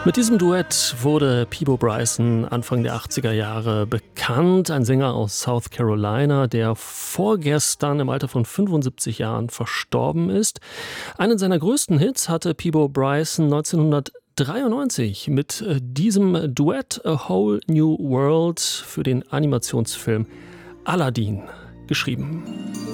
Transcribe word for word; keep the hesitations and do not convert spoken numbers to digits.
Mit diesem Duett wurde Peabo Bryson Anfang der achtziger Jahre bekannt. Ein Sänger aus South Carolina, der vorgestern im Alter von fünfundsiebzig Jahren verstorben ist. Einen seiner größten Hits hatte Peabo Bryson neunzehnhundertdreiundneunzig mit diesem Duett A Whole New World für den Animationsfilm Aladdin geschrieben.